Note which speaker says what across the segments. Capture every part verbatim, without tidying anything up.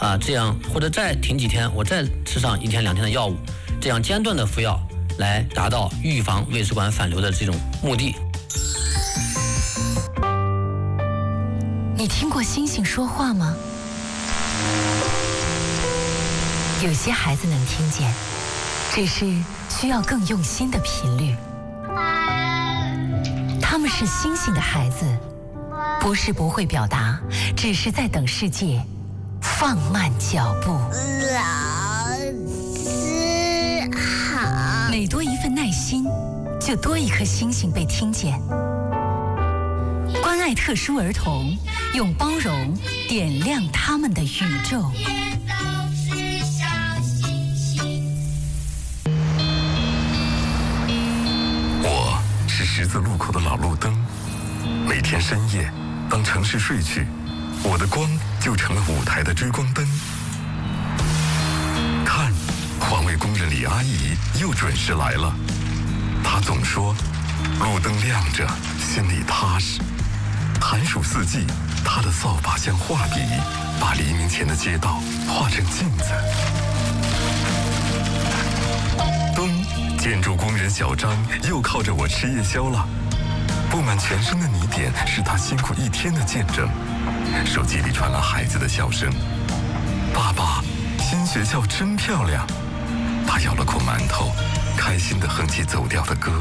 Speaker 1: 啊，这样或者再停几天，我再吃上一天两天的药物，这样间断的服药，来达到预防胃食管反流的这种目的。
Speaker 2: 你听过星星说话吗？有些孩子能听见，只是需要更用心的频率。他们是星星的孩子，不是不会表达，只是在等世界放慢脚步。
Speaker 3: 老师好。
Speaker 2: 每多一份耐心，就多一颗星星被听见。关爱特殊儿童，用包容点亮他们的宇宙。
Speaker 4: 我是十字路口的老路灯，每天深夜，当城市睡去，我的光就成了舞台的追光灯。看，环卫工人李阿姨又准时来了。她总说，路灯亮着，心里踏实。寒暑四季，她的扫把像画笔，把黎明前的街道画成镜子。冬，建筑工人小张又靠着我吃夜宵了。布满全身的泥点是他辛苦一天的见证。手机里传来孩子的笑声：“爸爸，新学校真漂亮。”他咬了口馒头，开心地哼起走调的歌。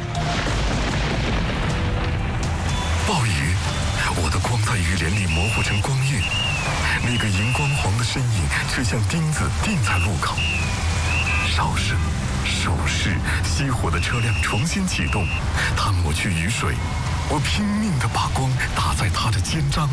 Speaker 4: 暴雨，我的光在雨帘里模糊成光晕，那个荧光黄的身影却像钉子钉在路口。哨声、手势，熄火的车辆重新启动，他抹去雨水，我拼命地把光打在他的肩章。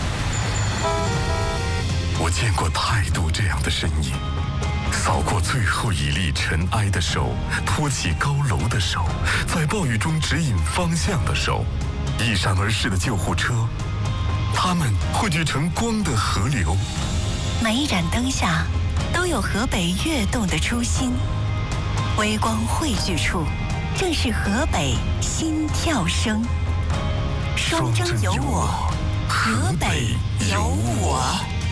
Speaker 4: 我见过太多这样的身影，扫过最后一粒尘埃的手，托起高楼的手，在暴雨中指引方向的手，一闪而逝的救护车，它们汇聚成光的河流。
Speaker 2: 每一盏灯下都有河北跃动的初心，微光汇聚处，正是河北心跳声。双征有我，河北有我。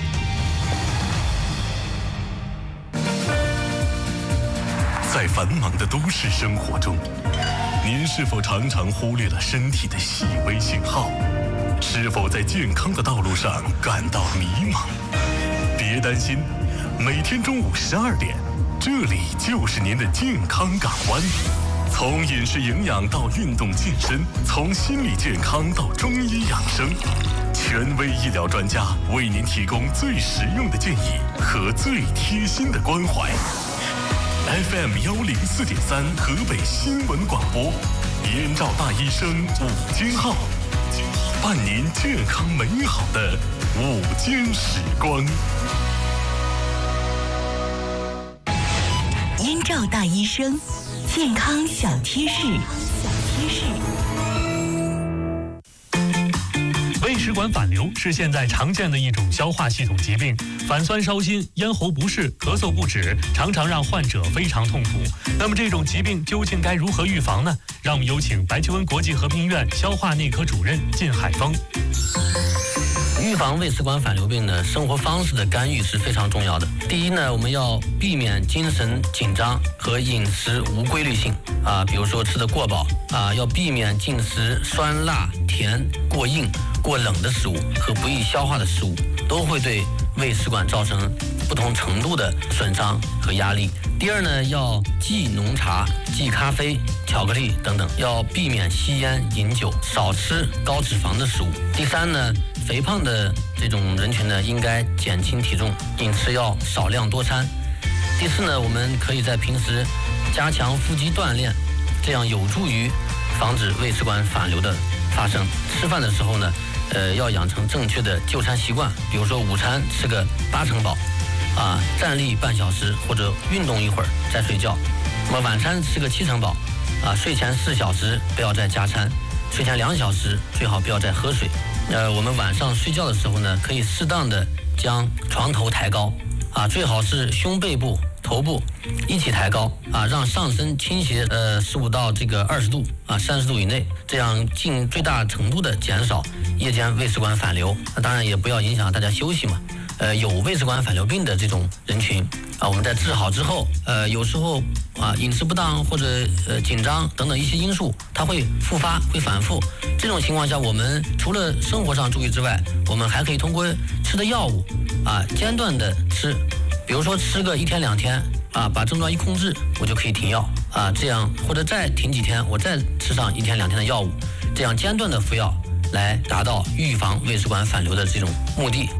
Speaker 4: 在繁忙的都市生活中，您是否常常忽略了身体的细微信号？是否在健康的道路上感到迷茫？别担心，每天中午十二点，这里就是您的健康港湾。从饮食营养到运动健身，从心理健康到中医养生，权威医疗专家为您提供最实用的建议和最贴心的关怀。F M 幺零四点三河北新闻广播，燕赵大医生午间号，伴您健康美好的午间时光。
Speaker 2: 燕赵大医生，健康小贴士，小贴士。
Speaker 5: 胃食管反流是现在常见的一种消化系统疾病，反酸烧心、咽喉不适、咳嗽不止，常常让患者非常痛苦。那么这种疾病究竟该如何预防呢？让我们有请白求恩国际和平医院消化内科主任靳海峰。
Speaker 1: 预防胃食管反流病呢，生活方式的干预是非常重要的。第一呢，我们要避免精神紧张和饮食无规律性啊，比如说吃得过饱啊，要避免进食酸辣甜、过硬、过冷的食物和不易消化的食物，都会对胃食管造成不同程度的损伤和压力。第二呢，要忌浓茶、忌咖啡、巧克力等等，要避免吸烟、饮酒，少吃高脂肪的食物。第三呢，肥胖的这种人群呢，应该减轻体重，饮食要少量多餐。第四呢，我们可以在平时加强腹肌锻炼，这样有助于防止胃食管反流的发生。吃饭的时候呢，呃，要养成正确的就餐习惯，比如说午餐吃个八成饱，啊，站立半小时或者运动一会儿再睡觉。那么晚餐吃个七成饱，啊，睡前四小时不要再加餐，睡前两小时最好不要再喝水。呃，我们晚上睡觉的时候呢，可以适当的将床头抬高，啊，最好是胸背部、头部一起抬高，啊，让上身倾斜呃十五到这个二十度，啊，三十度以内，这样尽最大程度的减少夜间胃食管反流。那当然也不要影响大家休息嘛。 呃有胃食管反流病的这种人群啊，我们在治好之后，呃有时候啊饮食不当或者呃紧张等等一些因素，它会复发会反复。这种情况下，我们除了生活上注意之外，我们还可以通过吃的药物啊间断的吃，比如说吃个一天两天啊，把症状一控制，我就可以停药啊，这样或者再停几天，我再吃上一天两天的药物，这样间断的服药，来达到预防胃食管反流的这种目的。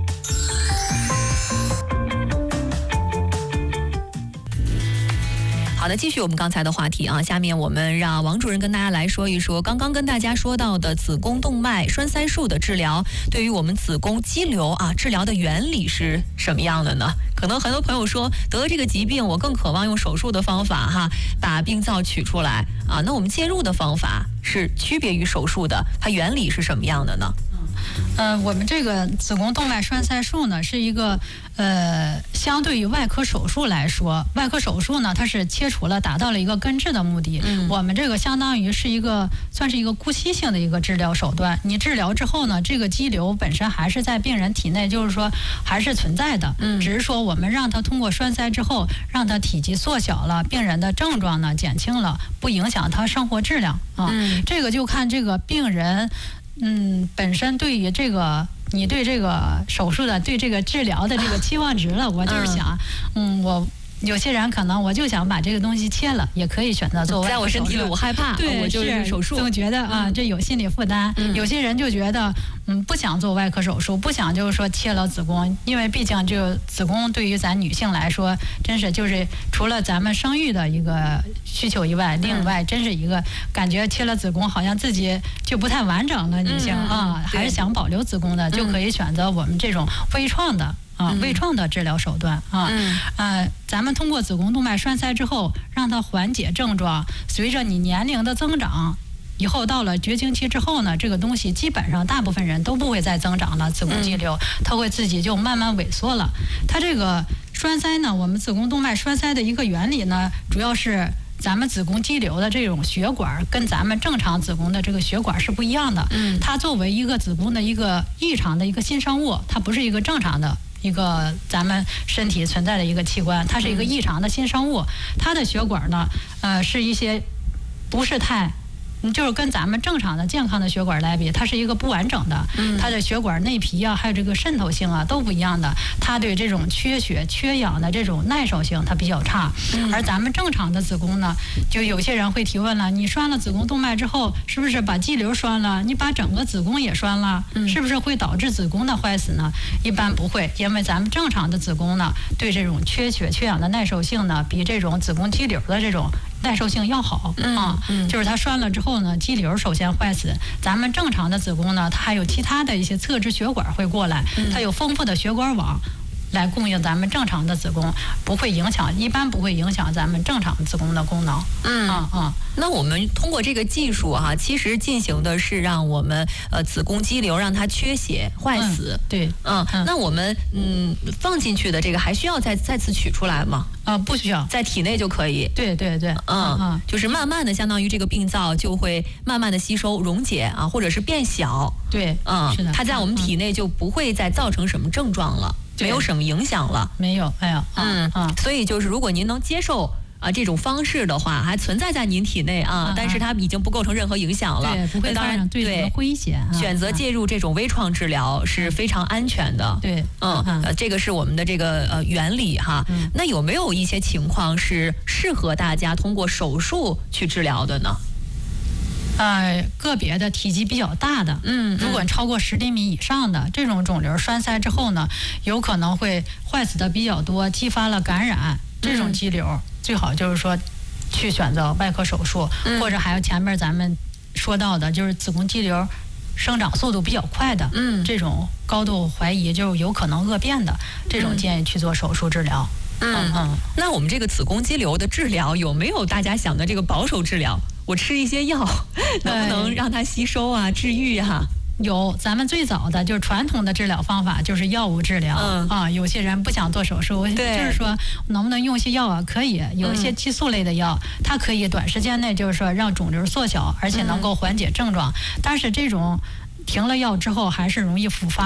Speaker 6: 好的，继续我们刚才的话题啊，下面我们让王主任跟大家来说一说刚刚跟大家说到的子宫动脉栓塞术的治疗，对于我们子宫肌瘤啊治疗的原理是什么样的呢？可能很多朋友说得了这个疾病，我更渴望用手术的方法哈把病灶取出来啊，那我们介入的方法是区别于手术的，它原理是什么样的呢？
Speaker 7: 呃，我们这个子宫动脉栓塞术呢，是一个呃，相对于外科手术来说，外科手术呢，它是切除了，达到了一个根治的目的。嗯，我们这个相当于是一个算是一个姑息性的一个治疗手段。你治疗之后呢，这个肌瘤本身还是在病人体内，就是说还是存在的。嗯，只是说我们让它通过栓塞之后，让它体积缩小了，病人的症状呢减轻了，不影响他生活质量啊。嗯，这个就看这个病人。嗯，本身对于这个你对这个手术的对这个治疗的这个期望值了，我就是想，嗯，我有些人可能我就想把这个东西切了，也可以选择做外科手术。
Speaker 6: 在我身体里我害怕，
Speaker 7: 对，
Speaker 6: 我就是手术，
Speaker 7: 总觉得啊这有心理负担。嗯、有些人就觉得嗯不想做外科手术，不想就是说切了子宫，因为毕竟这个子宫对于咱女性来说，真是就是除了咱们生育的一个需求以外，另外真是一个感觉切了子宫好像自己就不太完整的女性、嗯、啊，还是想保留子宫的，就可以选择我们这种微创的。啊，微创的治疗手段啊，嗯、呃，咱们通过子宫动脉栓塞之后，让它缓解症状。随着你年龄的增长，以后到了绝经期之后呢，这个东西基本上大部分人都不会再增长了，子宫肌瘤它会自己就慢慢萎缩了。它这个栓塞呢，我们子宫动脉栓塞的一个原理呢，主要是。咱们子宫肌瘤的这种血管跟咱们正常子宫的这个血管是不一样的。嗯，它作为一个子宫的一个异常的一个新生物，它不是一个正常的一个咱们身体存在的一个器官，它是一个异常的新生物。它的血管呢，呃，是一些不是太。就是跟咱们正常的健康的血管来比，它是一个不完整的，它的血管内皮啊，还有这个渗透性啊都不一样的，它对这种缺血缺氧的这种耐受性它比较差。而咱们正常的子宫呢，就有些人会提问了，你栓了子宫动脉之后，是不是把肌瘤栓了？你把整个子宫也栓了，是不是会导致子宫的坏死呢？一般不会，因为咱们正常的子宫呢，对这种缺血缺氧的耐受性呢，比这种子宫肌瘤的这种耐受性要好啊。就是它栓了之后。后呢，肌瘤首先坏死。咱们正常的子宫呢，它还有其他的一些侧支血管会过来，它有丰富的血管网来供应咱们正常的子宫，不会影响，一般不会影响咱们正常子宫的功能。嗯啊啊。
Speaker 6: 那我们通过这个技术哈、啊，其实进行的是让我们呃子宫肌瘤让它缺血坏死。
Speaker 7: 嗯、对，
Speaker 6: 嗯，嗯那我们嗯放进去的这个还需要再再次取出来吗？
Speaker 7: 啊、呃，不需要，
Speaker 6: 在体内就可以。
Speaker 7: 对对对，
Speaker 6: 嗯嗯，就是慢慢的，相当于这个病灶就会慢慢的吸收溶解啊，或者是变小。
Speaker 7: 对，
Speaker 6: 嗯，
Speaker 7: 是的，
Speaker 6: 它在我们体内就不会再造成什么症状了，没有什么影响了。
Speaker 7: 没有，哎呀，
Speaker 6: 嗯嗯，所以就是如果您能接受。啊，这种方式的话还存在在您体内啊，啊但是它已经不构成任何影响了，
Speaker 7: 对，不会造成对这个危险。
Speaker 6: 选择介入这种微创治疗是非常安全的。
Speaker 7: 对，
Speaker 6: 嗯，呃，这个是我们的这个呃原理哈。嗯、那有没有一些情况是适合大家通过手术去治疗的呢？
Speaker 7: 呃，个别的体积比较大的，嗯，如果超过十厘米以上的这种肿瘤栓塞之后呢，有可能会坏死的比较多，激发了感染，这种肌瘤。嗯最好就是说，去选择外科手术，嗯、或者还有前面咱们说到的，就是子宫肌瘤生长速度比较快的，嗯，这种高度怀疑就是有可能恶变的，这种建议去做手术治疗。
Speaker 6: 嗯 嗯, 嗯，那我们这个子宫肌瘤的治疗有没有大家想的这个保守治疗？我吃一些药，能不能让它吸收啊、治愈啊？
Speaker 7: 有，咱们最早的就是传统的治疗方法就是药物治疗、嗯、啊。有些人不想做手术，就是说能不能用些药啊？可以，有一些激素类的药，嗯、它可以短时间内就是说让肿瘤缩小，而且能够缓解症状。嗯、但是这种停了药之后还是容易复发。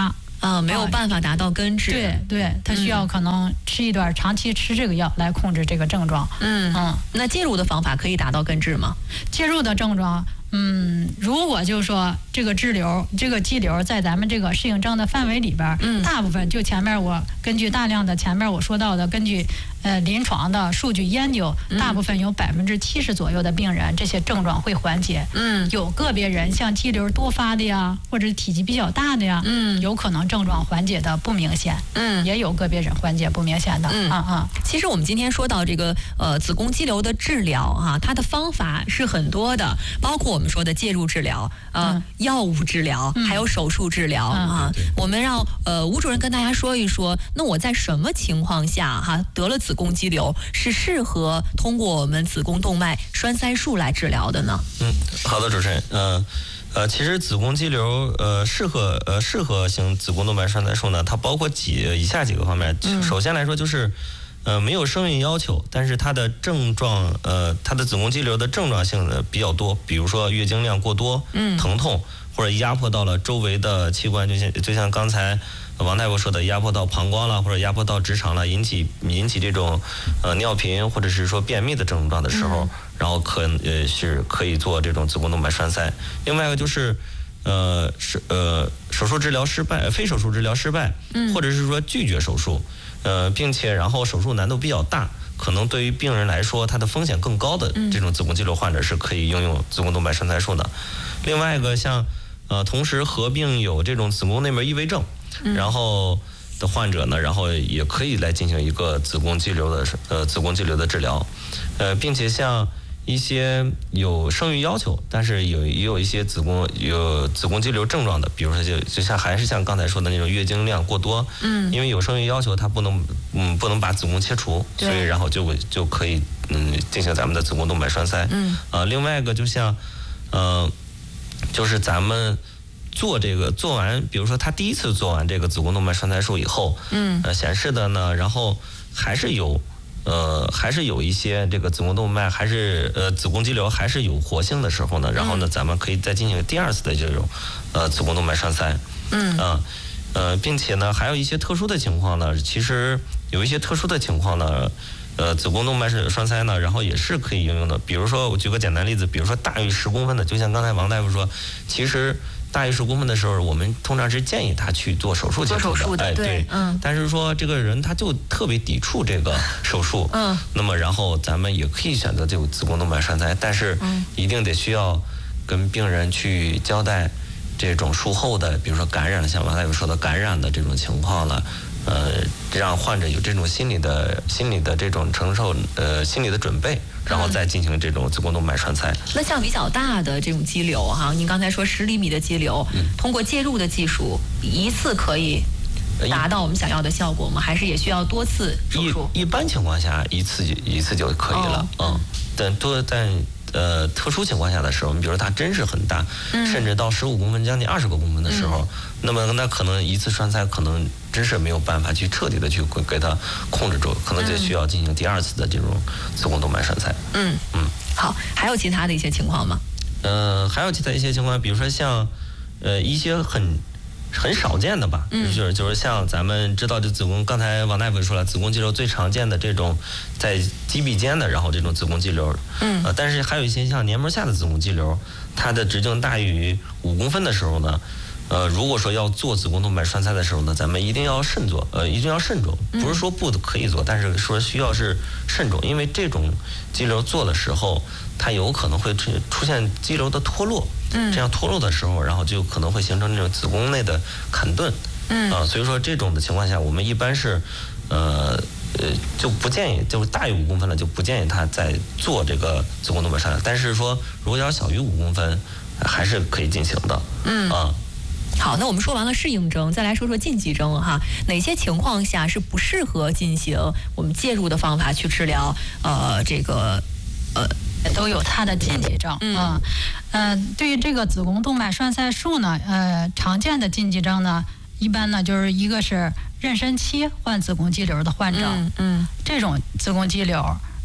Speaker 6: 啊，没有办法达到根治。
Speaker 7: 对对，他需要可能吃一段，长期吃这个药来控制这个症状。
Speaker 6: 嗯
Speaker 7: 嗯，
Speaker 6: 那介入的方法可以达到根治吗？
Speaker 7: 介入的症状。嗯，如果就是说这个滞留、这个肌瘤在咱们这个适应症的范围里边，
Speaker 6: 嗯，
Speaker 7: 大部分就前面我根据大量的前面我说到的，根据呃临床的数据研究，大部分有百分之七十左右的病人这些症状会缓解。
Speaker 6: 嗯，
Speaker 7: 有个别人像肌瘤多发的呀，或者体积比较大的呀，
Speaker 6: 嗯，
Speaker 7: 有可能症状缓解的不明显。
Speaker 6: 嗯，
Speaker 7: 也有个别人缓解不明显的。
Speaker 6: 嗯
Speaker 7: 啊啊，
Speaker 6: 其实我们今天说到这个呃子宫肌瘤的治疗啊，它的方法是很多的，包括我们说的介入治疗、呃、
Speaker 7: 嗯、
Speaker 6: 药物治疗，
Speaker 7: 嗯、
Speaker 6: 还有手术治疗、
Speaker 7: 嗯、
Speaker 6: 啊。我们让呃吴主任跟大家说一说，那我在什么情况下哈得了子宫肌瘤是适合通过我们子宫动脉栓塞术来治疗的呢？
Speaker 8: 嗯，好的，主持人，嗯、呃。呃，其实子宫肌瘤，呃，适合呃适合型子宫动脉栓塞术呢，它包括几以下几个方面。嗯、首先来说就是，呃，没有生育要求，但是它的症状，呃，它的子宫肌瘤的症状性的比较多，比如说月经量过多，嗯，疼痛，或者压迫到了周围的器官，就像就像刚才王大夫说的，压迫到膀胱了，或者压迫到直肠了，引起引起这种呃尿频或者是说便秘的症状的时候。嗯，然后可呃是可以做这种子宫动脉栓塞。另外一个就是，呃是呃手术治疗失败，非手术治疗失败，嗯，或者是说拒绝手术，呃，并且然后手术难度比较大，可能对于病人来说，它的风险更高的这种子宫肌瘤患者是可以应用子宫动脉栓塞术的。另外一个像呃同时合并有这种子宫内膜异位症，然后的患者呢，然后也可以来进行一个子宫肌瘤的呃子宫肌瘤的治疗，呃，并且像一些有生育要求，但是有也有一些子宫有子宫肌瘤症状的，比如说就就像还是像刚才说的那种月经量过多，嗯，因为有生育要求，它不能嗯不能把子宫切除，所以然后就就可以嗯进行咱们的子宫动脉栓塞，嗯，啊，另外一个就像呃就是咱们做这个做完，比如说他第一次做完这个子宫动脉栓塞术以后，嗯，呃显示的呢，然后还是有。呃，还是有一些这个子宫动脉还是呃子宫肌瘤还是有活性的时候呢，然后呢，咱们可以再进行第二次的这种呃子宫动脉栓塞，嗯啊呃，并且呢，还有一些特殊的情况呢，其实有一些特殊的情况呢，呃，子宫动脉是栓塞呢，然后也是可以应用的。比如说，我举个简单例子，比如说大于十公分的，就像刚才王大夫说，其实。大于十公分的时候，我们通常是建议他去做手术切除的，哎，对，嗯。但是说这个人他就特别抵触这个手术，嗯。那么然后咱们也可以选择这个子宫动脉栓塞，但是一定得需要跟病人去交代这种术后的，比如说感染了，像王大夫说的感染的这种情况了，呃，让患者有这种心理的心理的这种承受，呃，心理的准备。然后再进行这种子宫动脉栓塞。
Speaker 6: 那像比较大的这种肌瘤哈，您刚才说十厘米的肌瘤，嗯、通过介入的技术，一次可以达到我们想要的效果吗？还是也需要多次手术？
Speaker 8: 一一般情况下，一次一次就可以了，哦、嗯。但多但呃特殊情况下的时候，你比如说它真是很大，嗯、甚至到十五公分、将近二十个公分的时候，嗯、那么那可能一次栓塞可能。真是没有办法去彻底的去给它控制住，可能就需要进行第二次的这种子宫动脉栓塞。
Speaker 6: 嗯嗯，好，还有其他的一些情况吗？
Speaker 8: 呃，还有其他一些情况，比如说像呃一些很很少见的吧，嗯、就是就是像咱们知道的子宫，刚才王大夫说了，子宫肌瘤最常见的这种在肌壁间的，然后这种子宫肌瘤，嗯，呃，但是还有一些像黏膜下的子宫肌瘤，它的直径大于五公分的时候呢。呃，如果说要做子宫动脉栓塞的时候呢，咱们一定要慎做，呃，一定要慎重，不是说不可以做，但是说需要是慎重，因为这种肌瘤做的时候，它有可能会出出现肌瘤的脱落，嗯，这样脱落的时候，然后就可能会形成这种子宫内的坎顿，嗯，啊、呃，所以说这种的情况下，我们一般是，呃呃，就不建议，就是大于五公分了，就不建议他再做这个子宫动脉栓塞，但是说如果要小于五公分，还是可以进行的，嗯啊。
Speaker 6: 好，那我们说完了适应症，再来说说禁忌症哈。哪些情况下是不适合进行我们介入的方法去治疗？呃，这个呃
Speaker 7: 都有它的禁忌症。嗯，呃，呃对于这个子宫动脉栓塞术呢，呃，常见的禁忌症呢，一般呢就是一个是妊娠期患子宫肌瘤的患者，嗯，嗯这种子宫肌瘤。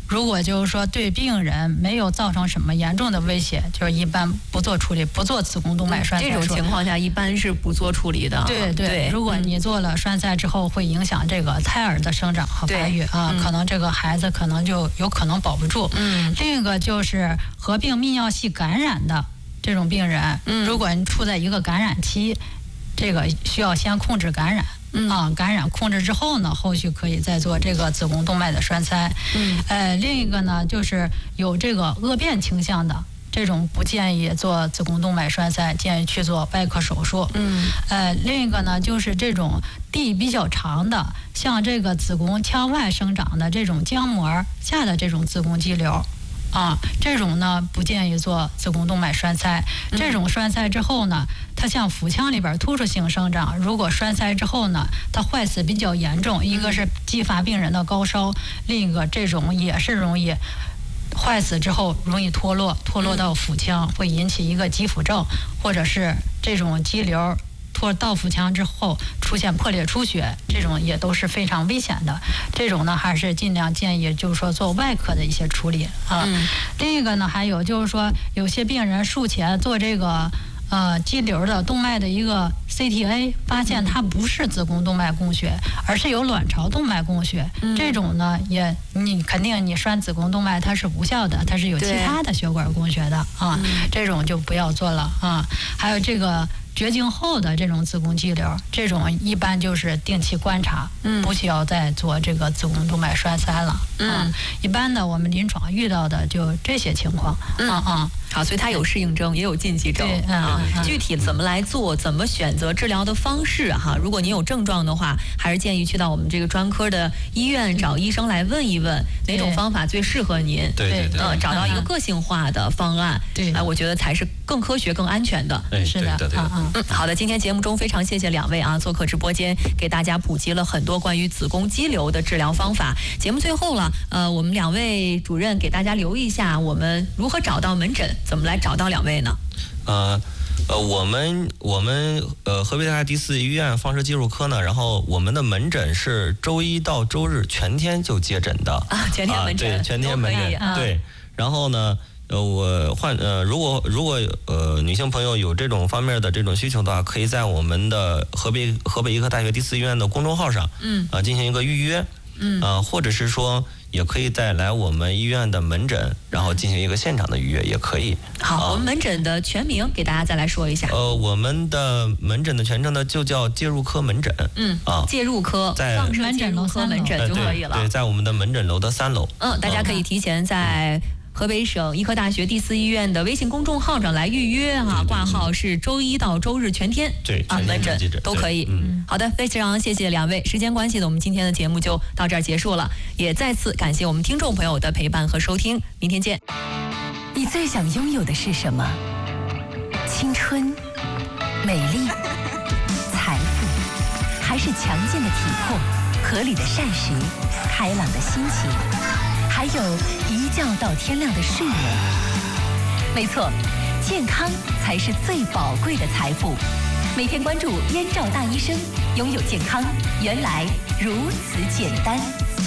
Speaker 7: 如果就是说对病人没有造成什么严重的威胁，就是一般不做处理，不做子宫动脉栓塞。
Speaker 6: 这种情况下一般是不做处理的。
Speaker 7: 对 对, 对，如果你做了栓塞之后，会影响这个胎儿的生长和发育啊，嗯、可能这个孩子可能就有可能保不住。嗯，另一个就是合并泌尿系感染的这种病人，嗯、如果你处在一个感染期，这个需要先控制感染。嗯啊，感染控制之后呢，后续可以再做这个子宫动脉的栓塞。嗯，呃，另一个呢，就是有这个恶变倾向的这种，不建议做子宫动脉栓塞，建议去做外科手术。嗯，呃，另一个呢，就是这种地比较长的，像这个子宫腔外生长的这种浆膜下的这种子宫肌瘤。啊，这种呢不建议做子宫动脉栓塞。这种栓塞之后呢，它像腹腔里边突出性生长，如果栓塞之后呢，它坏死比较严重，一个是激发病人的高烧，另一个这种也是容易坏死之后容易脱落，脱落到腹腔，会引起一个急腹症，或者是这种肌瘤脱到腹腔之后出现破裂出血，这种也都是非常危险的。这种呢，还是尽量建议就是说做外科的一些处理啊。嗯、另一个呢，还有就是说有些病人术前做这个呃肌瘤的动脉的一个 C T A， 发现它不是子宫动脉供血，而是有卵巢动脉供血。嗯、这种呢，也你肯定你栓子宫动脉它是无效的，它是有其他的血管供血的啊，嗯、这种就不要做了啊。还有这个绝经后的这种子宫肌瘤，这种一般就是定期观察，嗯、不需要再做这个子宫动脉栓塞了。嗯、啊，一般的我们临床遇到的就这些情况。嗯啊。嗯
Speaker 6: 好，所以它有适应症，也有禁忌症啊。具体怎么来做，怎么选择治疗的方式哈？如果您有症状的话，还是建议去到我们这个专科的医院找医生来问一问哪种方法最适合您。
Speaker 8: 对对对，
Speaker 6: 嗯，找到一个个性化的方案。对，哎，我觉得才是更科学、更安全的。
Speaker 8: 哎，
Speaker 7: 是的，
Speaker 8: 对的。
Speaker 6: 嗯嗯，好的，今天节目中非常谢谢两位啊，做客直播间给大家普及了很多关于子宫肌瘤的治疗方法。节目最后了，呃，我们两位主任给大家留一下，我们如何找到门诊，怎么来找到两位呢？
Speaker 8: 呃呃，我们我们呃河北大学第四医院放射技术科呢，然后我们的门诊是周一到周日全天就接诊的
Speaker 6: 啊，全天门诊，
Speaker 8: 啊、对，全天门诊，啊、对。然后呢，呃，我换呃，如果如果呃女性朋友有这种方面的这种需求的话，可以在我们的河北河北医科大学第四医院的公众号上，嗯，啊、呃、进行一个预约，嗯，啊、呃，或者是说。也可以再来我们医院的门诊，然后进行一个现场的预约，也可以。
Speaker 6: 好，啊、我们门诊的全名给大家再来说一下。
Speaker 8: 呃，我们的门诊的全称呢就叫介入科门诊。嗯啊，
Speaker 6: 介入科，
Speaker 8: 在
Speaker 6: 放射介入科门诊就可以了。
Speaker 8: 对，对，在我们的门诊楼的三楼。
Speaker 6: 嗯，大家可以提前在河北省医科大学第四医院的微信公众号上来预约哈、啊，挂号是周一到周日全天。
Speaker 8: 对，
Speaker 6: 啊，门诊都可以。嗯，好的，非常谢谢两位。时间关系呢，我们今天的节目就到这儿结束了，也再次感谢我们听众朋友的陪伴和收听，明天见。
Speaker 2: 你最想拥有的是什么？青春、美丽、财富，还是强健的体魄、合理的膳食、开朗的心情？还有一觉到天亮的睡眠。没错，健康才是最宝贵的财富。每天关注燕赵大医生，拥有健康原来如此简单。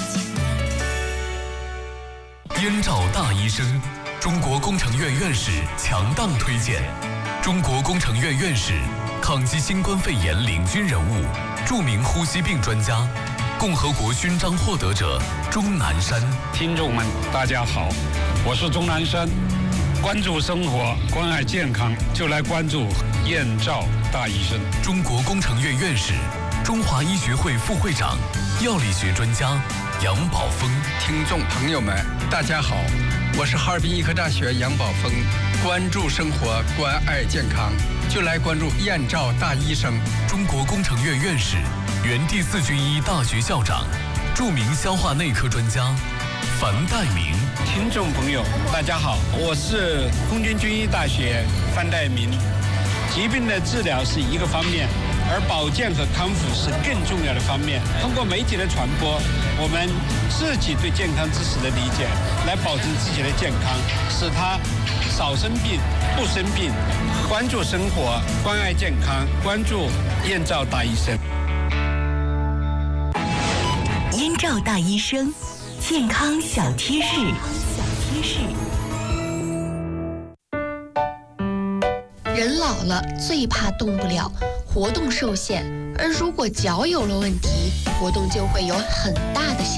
Speaker 4: 燕赵大医生，中国工程院院士强档推荐，中国工程院院士，抗击新冠肺炎领军人物，著名呼吸病专家。共和国勋章获得者钟南山。
Speaker 9: 听众们大家好，我是钟南山。关注生活，关爱健康，就来关注燕赵大医生。
Speaker 4: 中国工程院院士，中华医学会副会长，药理学专家杨宝峰。
Speaker 10: 听众朋友们大家好，我是哈尔滨医科大学杨宝峰。关注生活，关爱健康，就来关注燕赵大医生。
Speaker 4: 中国工程院院士，原第四军医大学校长，著名消化内科专家樊岱明。
Speaker 9: 听众朋友大家好，我是空军军医大学樊岱明。疾病的治疗是一个方面，而保健和康复是更重要的方面。通过媒体的传播，我们自己对健康知识的理解，来保证自己的健康，使他少生病不生病。关注生活，关爱健康，关注燕赵大医生。
Speaker 2: 燕赵大医生， 健康小贴士。小贴士。
Speaker 11: 人老了最怕动不了，活动受限，而如果脚有了问题，活动就会有很大的限制。